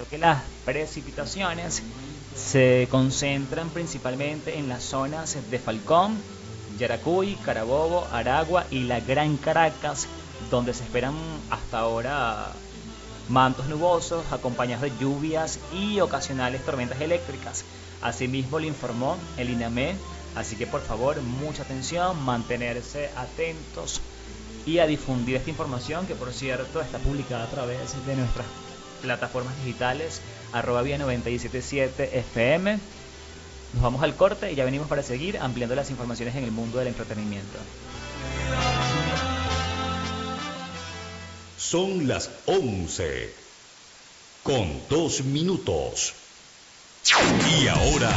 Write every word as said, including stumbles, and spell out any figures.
que las precipitaciones se concentran principalmente en las zonas de Falcón, Yaracuy, Carabobo, Aragua y la Gran Caracas, donde se esperan hasta ahora mantos nubosos acompañados de lluvias y ocasionales tormentas eléctricas. Asimismo, le informó el INAME, así que por favor, mucha atención, mantenerse atentos y a difundir esta información, que por cierto está publicada a través de nuestras plataformas digitales, arroba vía noventa y siete punto siete F M. Nos vamos al corte y ya venimos para seguir ampliando las informaciones en el mundo del entretenimiento. Son las once con dos minutos. Y ahora